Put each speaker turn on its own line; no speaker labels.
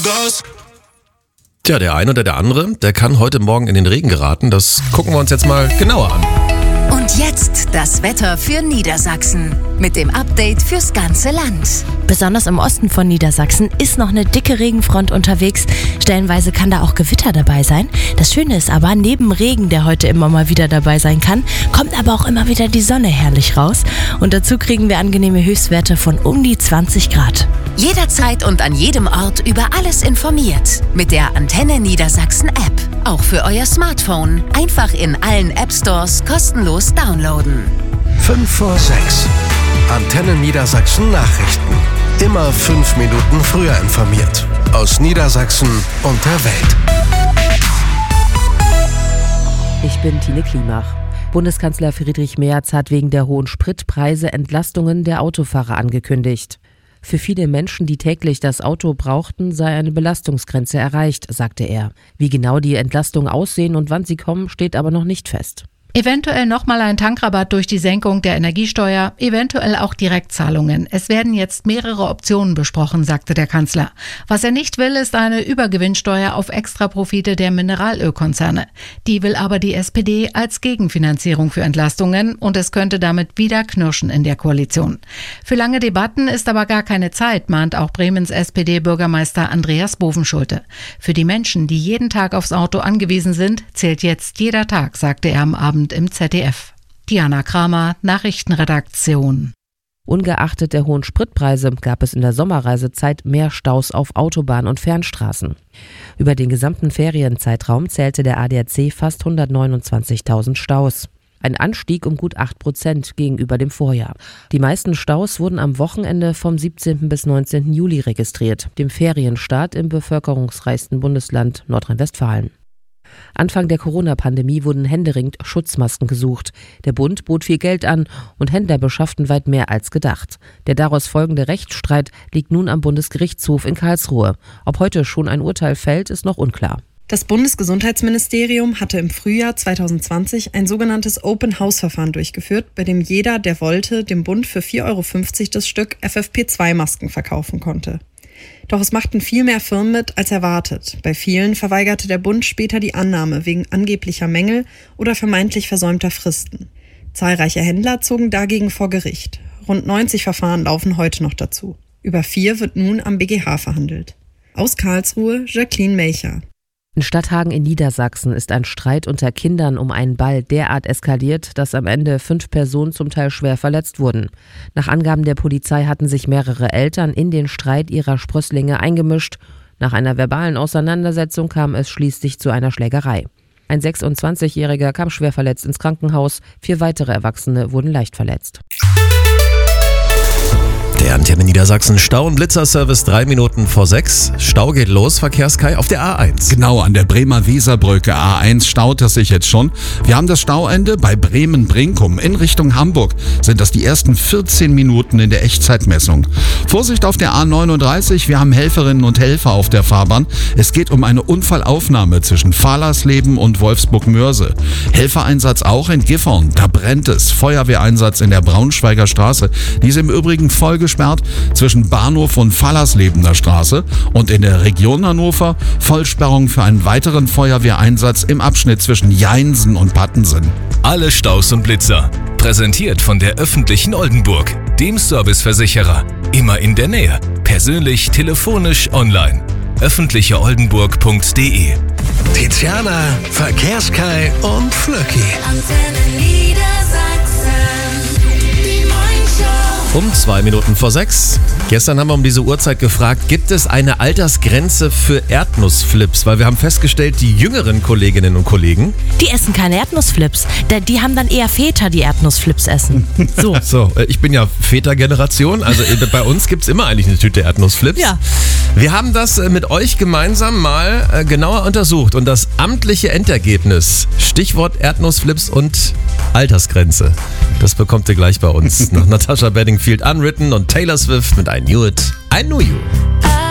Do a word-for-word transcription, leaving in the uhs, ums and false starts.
goes.
Tja, der eine oder der andere, der kann heute Morgen in den Regen geraten. Das gucken wir uns jetzt mal genauer an.
Und jetzt das Wetter für Niedersachsen mit dem Update fürs ganze Land.
Besonders im Osten von Niedersachsen ist noch eine dicke Regenfront unterwegs. Stellenweise kann da auch Gewitter dabei sein. Das Schöne ist aber, neben Regen, der heute immer mal wieder dabei sein kann, kommt aber auch immer wieder die Sonne herrlich raus. Und dazu kriegen wir angenehme Höchstwerte von um die zwanzig Grad.
Jederzeit und an jedem Ort über alles informiert. Mit der Antenne Niedersachsen App. Auch für euer Smartphone. Einfach in allen App Stores kostenlos downloaden.
fünf vor sechs. Antenne Niedersachsen Nachrichten. Immer fünf Minuten früher informiert. Aus Niedersachsen und der Welt.
Ich bin Tine Klimach. Bundeskanzler Friedrich Merz hat wegen der hohen Spritpreise Entlastungen der Autofahrer angekündigt. Für viele Menschen, die täglich das Auto brauchten, sei eine Belastungsgrenze erreicht, sagte er. Wie genau die Entlastungen aussehen und wann sie kommen, steht aber noch nicht fest.
Eventuell nochmal ein Tankrabatt durch die Senkung der Energiesteuer, eventuell auch Direktzahlungen. Es werden jetzt mehrere Optionen besprochen, sagte der Kanzler. Was er nicht will, ist eine Übergewinnsteuer auf Extraprofite der Mineralölkonzerne. Die will aber die S P D als Gegenfinanzierung für Entlastungen und es könnte damit wieder knirschen in der Koalition. Für lange Debatten ist aber gar keine Zeit, mahnt auch Bremens S P D-Bürgermeister Andreas Bovenschulte. Für die Menschen, die jeden Tag aufs Auto angewiesen sind, zählt jetzt jeder Tag, sagte er am Abend im Z D F. Diana Kramer, Nachrichtenredaktion.
Ungeachtet der hohen Spritpreise gab es in der Sommerreisezeit mehr Staus auf Autobahn- und Fernstraßen. Über den gesamten Ferienzeitraum zählte der A D A C fast hundertneunundzwanzigtausend Staus. Ein Anstieg um gut acht Prozent gegenüber dem Vorjahr. Die meisten Staus wurden am Wochenende vom siebzehnten bis neunzehnten Juli registriert, dem Ferienstart im bevölkerungsreichsten Bundesland Nordrhein-Westfalen. Anfang der Corona-Pandemie wurden händeringend Schutzmasken gesucht. Der Bund bot viel Geld an und Händler beschafften weit mehr als gedacht. Der daraus folgende Rechtsstreit liegt nun am Bundesgerichtshof in Karlsruhe. Ob heute schon ein Urteil fällt, ist noch unklar.
Das Bundesgesundheitsministerium hatte im Frühjahr zweitausendzwanzig ein sogenanntes Open-House-Verfahren durchgeführt, bei dem jeder, der wollte, dem Bund für vier Euro fünfzig das Stück F F P zwei Masken verkaufen konnte. Doch es machten viel mehr Firmen mit als erwartet. Bei vielen verweigerte der Bund später die Annahme wegen angeblicher Mängel oder vermeintlich versäumter Fristen. Zahlreiche Händler zogen dagegen vor Gericht. Rund neunzig Verfahren laufen heute noch dazu. Über vier wird nun am B G H verhandelt. Aus Karlsruhe, Jacqueline Melcher.
In Stadthagen in Niedersachsen ist ein Streit unter Kindern um einen Ball derart eskaliert, dass am Ende fünf Personen zum Teil schwer verletzt wurden. Nach Angaben der Polizei hatten sich mehrere Eltern in den Streit ihrer Sprösslinge eingemischt. Nach einer verbalen Auseinandersetzung kam es schließlich zu einer Schlägerei. Ein sechsundzwanzigjähriger kam schwer verletzt ins Krankenhaus, vier weitere Erwachsene wurden leicht verletzt.
Der Antenne Niedersachsen Stau- und Blitzerservice drei Minuten vor sechs. Stau geht los, Verkehrskai, auf der A eins.
Genau, an der Bremer-Weser-Brücke A eins staut es sich jetzt schon. Wir haben das Stauende bei Bremen-Brinkum in Richtung Hamburg. Sind das die ersten vierzehn Minuten in der Echtzeitmessung. Vorsicht auf der A neununddreißig, wir haben Helferinnen und Helfer auf der Fahrbahn. Es geht um eine Unfallaufnahme zwischen Fahrlersleben und Wolfsburg-Mörse. Helfereinsatz auch in Gifhorn, da brennt es. Feuerwehreinsatz in der Braunschweiger Straße. Die ist im Übrigen voll gesperrt zwischen Bahnhof und Fallerslebener Straße und in der Region Hannover Vollsperrung für einen weiteren Feuerwehreinsatz im Abschnitt zwischen Jainsen und Pattensen.
Alle Staus und Blitzer. Präsentiert von der öffentlichen Oldenburg, dem Serviceversicherer. Immer in der Nähe. Persönlich, telefonisch, online. öffentliche oldenburg punkt de.
Tiziana, Verkehrskai und Flöcki.
Antenne Niedersachsen. Die Morningshow.
Um zwei Minuten vor sechs. Gestern haben wir um diese Uhrzeit gefragt, gibt es eine Altersgrenze für Erdnussflips? Weil wir haben festgestellt, die jüngeren Kolleginnen und Kollegen,
Die essen keine Erdnussflips. Da- Die haben dann eher Väter, die Erdnussflips essen. So.
so, äh, ich bin ja Vätergeneration, also äh, bei uns gibt es immer eigentlich eine Tüte Erdnussflips.
Ja.
Wir haben das äh, mit euch gemeinsam mal äh, genauer untersucht und das amtliche Endergebnis, Stichwort Erdnussflips und Altersgrenze, das bekommt ihr gleich bei uns. Nach Natasha Bedingfield Unwritten und Taylor Swift mit I Knew It, I Knew You.